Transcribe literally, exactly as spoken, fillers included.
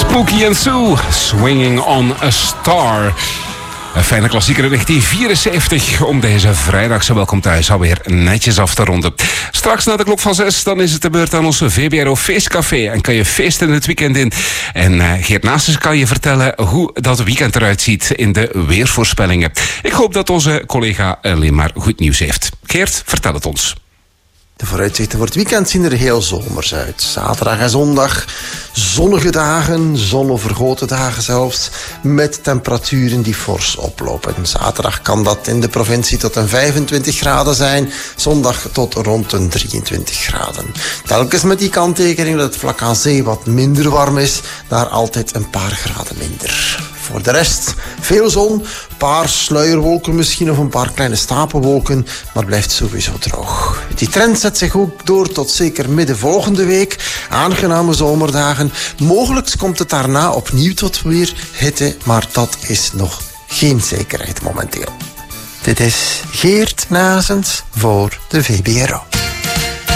Spooky and Sue, Swinging on a Star. Een fijne klassieker in negentien vierenzeventig om deze vrijdag zo welkom thuis alweer netjes af te ronden. Straks na de klok van zes, dan is het de beurt aan ons V B R O Feestcafé en kan je feesten het weekend in. En uh, Geert Naastens kan je vertellen hoe dat weekend eruit ziet in de weervoorspellingen. Ik hoop dat onze collega alleen maar goed nieuws heeft. Geert, vertel het ons. De vooruitzichten voor het weekend zien er heel zomers uit. Zaterdag en zondag zonnige dagen, zonovergoten dagen zelfs, met temperaturen die fors oplopen. Zaterdag kan dat in de provincie tot een vijfentwintig graden zijn, zondag tot rond een drieëntwintig graden. Telkens met die kanttekening dat het vlak aan zee wat minder warm is, daar altijd een paar graden minder. Voor de rest veel zon, een paar sluierwolken misschien of een paar kleine stapelwolken, maar het blijft sowieso droog. Die trend zet zich ook door tot zeker midden volgende week. Aangename zomerdagen. Mogelijk komt het daarna opnieuw tot weer hitte, maar dat is nog geen zekerheid momenteel. Dit is Geert Naastens voor de V B R O.